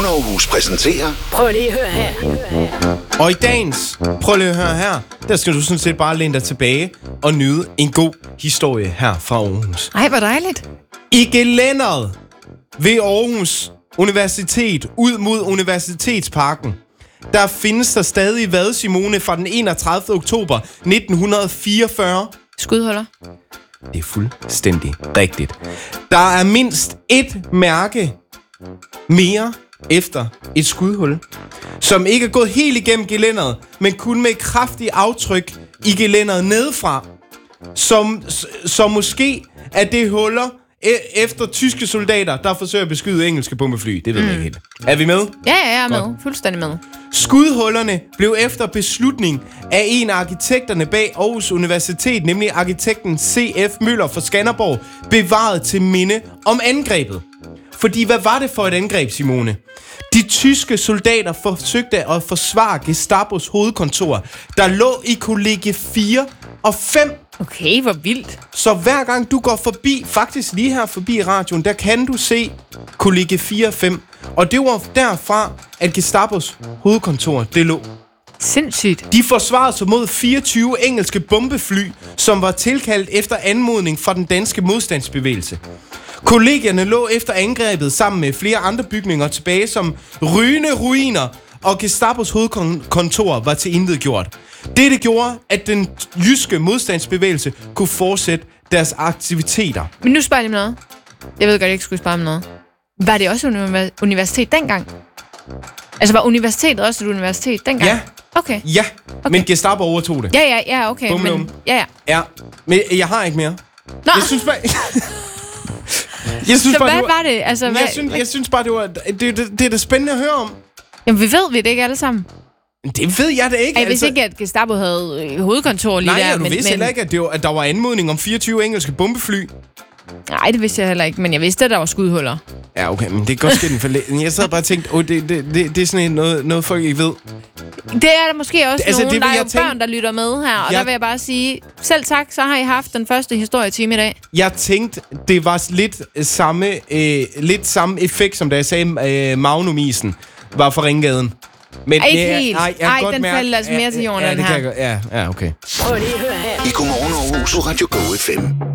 Godmorgen Aarhus præsenterer... Prøv lige at høre her. Og i dagens Prøv lige at høre her, der skal du sådan set bare læne dig tilbage og nyde en god historie her fra Aarhus. Ej, hvor dejligt. I gelænderet ved Aarhus Universitet, ud mod Universitetsparken, der findes der stadig hvad, Simone, fra den 31. oktober 1944? Skudholder. Det er fuldstændig rigtigt. Der er mindst et mærke mere efter et skudhul, som ikke er gået helt igennem gelænderet, men kun med et kraftigt aftryk i gelænderet nedefra, som måske er det huller efter tyske soldater, der forsøger at beskyde engelske bombefly. Det ved man ikke helt. Er vi med? Ja, jeg er med. Fuldstændig med. Skudhullerne blev efter beslutning af en af arkitekterne bag Aarhus Universitet, nemlig arkitekten C.F. Møller fra Skanderborg, bevaret til minde om angrebet. Fordi hvad var det for et angreb, Simone? De tyske soldater forsøgte at forsvare Gestapos hovedkontor, der lå i kollegie 4 og 5. Okay, hvor vildt. Så hver gang du går forbi, faktisk lige her forbi radioen, der kan du se kollegie 4 og 5. Og det var derfra, at Gestapos hovedkontor, det lå. Sindssygt. De forsvarede sig mod 24 engelske bombefly, som var tilkaldt efter anmodning fra den danske modstandsbevægelse. Kollegierne lå efter angrebet sammen med flere andre bygninger tilbage som rygende ruiner, og Gestapos hovedkontor var tilintetgjort. Dette gjorde, at den jyske modstandsbevægelse kunne fortsætte deres aktiviteter. Men nu spørger jeg lige noget. Jeg ved godt, jeg ikke skulle spørge om noget. Var det også universitet dengang? Altså, var universitetet også et universitet dengang? Ja. Okay. Ja, okay. Men Gestapo overtog det. Ja, okay. Bumlum. Men, ja. Ja, men jeg har ikke mere. Nå. Jeg synes bare... Jeg synes så bare, hvad var det? Altså, jeg synes bare, det er da spændende at høre om. Jamen, vi ved det ikke alle sammen. Det ved jeg da ikke. Jeg vidste ikke, at Gestapo havde hovedkontor lige der. Nej, du vidste heller ikke, at der var anmodning om 24 engelske bombefly. Nej, det vidste jeg heller ikke, men jeg vidste, at der var skudhuller. Ja, okay, men det kan godt ske den forlæg. Jeg sad bare og tænkte, det er sådan noget folk ikke ved. Det er der måske også nogen, der er jo børn, der lytter med her. Og der vil jeg bare sige, selv tak, så har I haft den første historietime i dag. Jeg tænkte, det var lidt samme effekt, som da jeg sagde, Magnum-isen var fra Ringgaden. Men ikke helt. Nej, den faldt altså mere til jorden end her. Ja, okay. Prøv lige at høre her. I Godmorgen Aarhus på Radio Go FM.